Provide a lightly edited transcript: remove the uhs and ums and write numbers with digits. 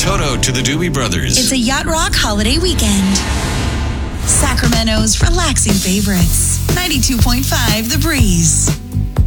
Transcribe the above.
Toto to the Doobie Brothers. It's a Yacht Rock holiday weekend. Sacramento's relaxing favorites. 92.5 The Breeze.